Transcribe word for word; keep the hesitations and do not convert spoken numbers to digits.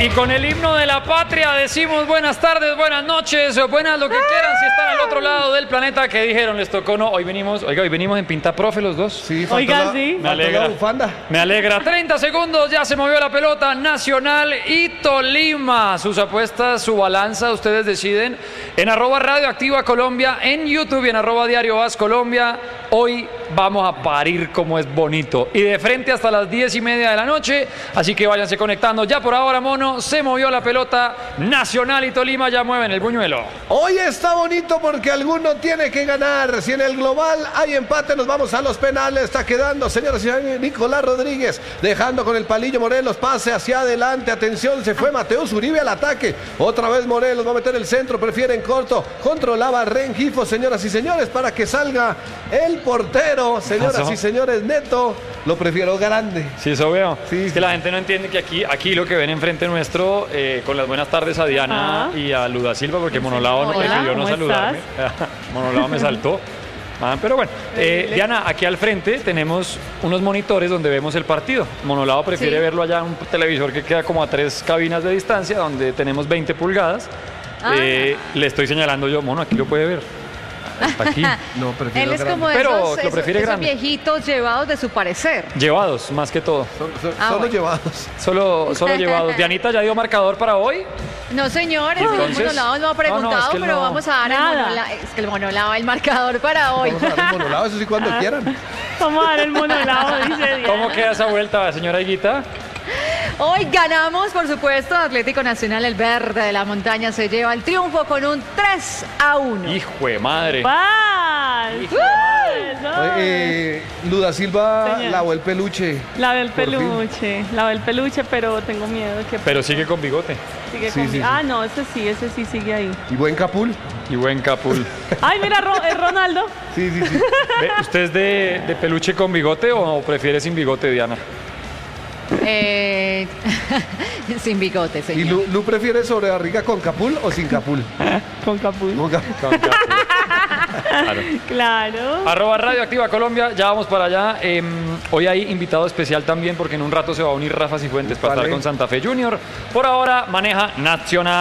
Y con el himno de la patria decimos buenas tardes, buenas noches, o buenas lo que quieran si están al otro lado del planeta. Que dijeron, les tocó, no, hoy venimos, oiga, hoy venimos en pinta profe los dos. Sí, oiga, la, sí. Me alegra. Me alegra. treinta segundos, ya se movió la pelota. Nacional y Tolima. Sus apuestas, su balanza, ustedes deciden. En arroba Radioactiva Colombia, en YouTube y en arroba Diario Vas Colombia. Hoy vamos a parir como es bonito. Y de frente hasta las diez y media de la noche. Así que váyanse conectando. Ya por ahora, mono, se movió la pelota. Nacional y Tolima ya mueven el buñuelo. Hoy está bonito porque alguno tiene que ganar. Si en el global hay empate, nos vamos a los penales. Está quedando, señoras y señores, Nicolás Rodríguez, dejando con el palillo Morelos, pase hacia adelante. Atención, se fue Mateus Uribe al ataque. Otra vez Morelos va a meter el centro, prefiere en corto. Controlaba Rengifo, señoras y señores, para que salga el portero. Señoras y señores, Neto lo prefiero grande. Sí, eso veo. Sí, es sí. que la gente no entiende que aquí, aquí lo que ven enfrente nuestro, eh, con las buenas tardes a Diana Ajá. y a Luda Silva, porque Monolao no Hola, prefirió no ¿cómo saludarme. Monolao me saltó. Ah, pero bueno, eh, Diana, aquí al frente tenemos unos monitores donde vemos el partido. Monolao prefiere Sí. verlo allá en un televisor que queda como a tres cabinas de distancia, donde tenemos veinte pulgadas. Ah. Eh, le estoy señalando yo, mono, aquí lo puede ver. Está aquí. No, prefiero Él es grande. como Pero esos, lo esos- prefiere esos grande. viejitos llevados de su parecer. Llevados, más que todo. Son, son- Ah, solo bueno. llevados. Solo, solo llevados. Dianita ya dio marcador para hoy. No, señor, ¿Y el entonces? monolado no ha preguntado, No, no, es que él pero no- vamos a dar el Nada. monolado. Es que el monolado, el marcador para hoy. Vamos a dar un monolado, eso sí, cuando quieran. Vamos a dar el monolado, dice Diana. ¿Cómo queda esa vuelta, señora Higuita? Hoy ganamos, por supuesto, Atlético Nacional, el verde de la montaña, se lleva el triunfo con un tres a uno. Hijo de madre. ¡Paz! Hijo de madre. Eso. Eh, Luda Silva Señor. lavó el peluche. La del Por fin. peluche, la del peluche, pero tengo miedo que Pero sigue con bigote. sigue Sí, con- sí, sí. Ah, no, ese sí, ese sí sigue ahí. Y buen capul. Y buen capul. Ay, mira, Ro- es Ronaldo. Sí, sí, sí. Ve, ¿usted es de, de peluche con bigote o prefiere sin bigote, Diana? Eh, sin bigote, ¿Y señor. Lu, Lu prefiere sobre barriga con capul o sin capul? Con capul. Con capul. Con capul. Claro. Claro. Arroba Radioactiva Colombia, ya vamos para allá. Eh, hoy hay invitado especial también porque en un rato se va a unir Rafa Cifuentes para Vale. estar con Santa Fe Junior. Por ahora maneja Nacional.